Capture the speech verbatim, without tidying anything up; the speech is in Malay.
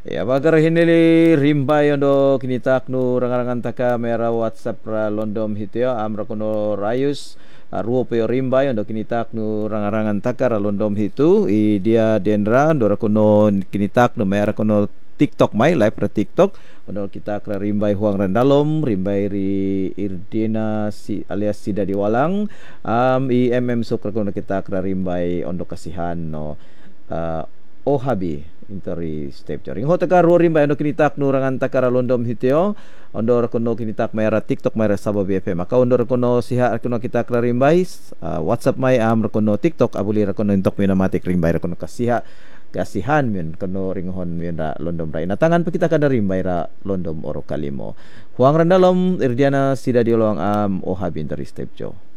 Ya bagar hinili rimbay ondo kinitak nu rangarangan taka mera WhatsApp ra londom hityo amra kono rayus uh, ruo peyo rimbay ondo kinitak nu rangarangan taka ra londom hitu i dia dendra ndora kono kinitak nu mera kono TikTok mai live ra TikTok ondo kita kra rimbay huang randalom rimbay ri irdina si alias sida diwalang um i mm sukra kono kita kra rimbay ondo kasihan no uh, Ohabi interi step jaring ho taka ro rimbay ondo kinitak nu rangan takara londom hityo ondo kono kinitak mayra TikTok mayra Sabah B F M maka ondo kono siha kono kita kra rimbay uh, WhatsApp may am kono TikTok abuli ra kono intok minamatik rimbay ra kono kasiha kasihan min kono ringhon min ra londom ra inatangan pa kita kada rimbay ra londom oro kalimo huang randalom irdiana sida diolong am Ohabi interi step jo